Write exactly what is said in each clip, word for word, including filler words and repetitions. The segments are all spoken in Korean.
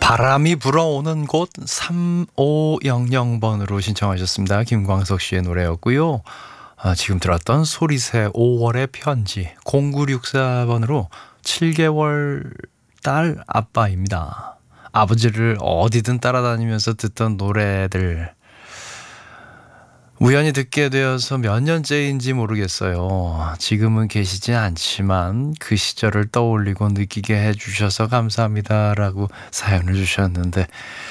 바람이 불어오는 곳 삼오영영 번으로 신청하셨습니다. 김광석 씨의 노래였고요. 아, 지금 들었던 소리새 오월의 편지 공구육사 번으로 칠 개월 딸 아빠입니다. 아버지를 어디든 따라다니면서 듣던 노래들 우연히 듣게 되어서 몇 년째인지 모르겠어요. 지금은 계시지 않지만 그 시절을 떠올리고 느끼게 해주셔서 감사합니다라고 사연을 주셨는데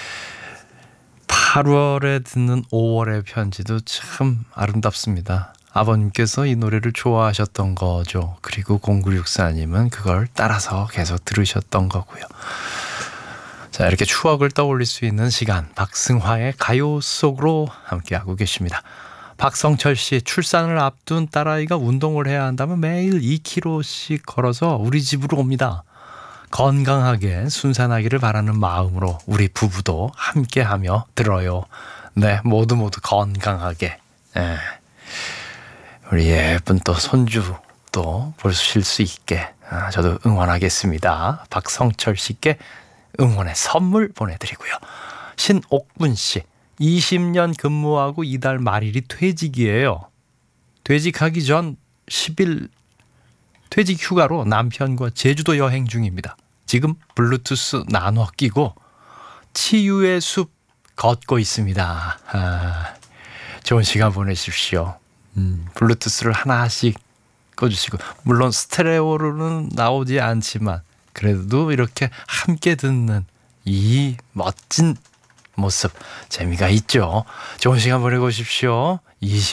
팔월에 듣는 오월의 편지도 참 아름답습니다. 아버님께서 이 노래를 좋아하셨던 거죠. 그리고 공구육사님은 그걸 따라서 계속 들으셨던 거고요. 자, 이렇게 추억을 떠올릴 수 있는 시간, 박승화의 가요 속으로 함께하고 계십니다. 박성철 씨, 출산을 앞둔 딸아이가 운동을 해야 한다면 매일 이 킬로미터씩 걸어서 우리 집으로 옵니다. 건강하게 순산하기를 바라는 마음으로 우리 부부도 함께하며 들어요. 네, 모두 모두 건강하게. 네. 우리 예쁜 또 손주도 보실 수 있게 아, 저도 응원하겠습니다. 박성철 씨께 응원의 선물 보내드리고요. 신옥분 씨, 이십 년 근무하고 이달 말일이 퇴직이에요. 퇴직하기 전 십 일 퇴직 휴가로 남편과 제주도 여행 중입니다. 지금 블루투스 나눠 끼고 치유의 숲 걷고 있습니다. 아, 좋은 시간 보내십시오. 음, 블루투스를 하나씩 꺼주시고, 물론 스테레오로는 나오지 않지만 그래도 이렇게 함께 듣는 이 멋진 모습 재미가 있죠. 좋은 시간 보내고 오십시오.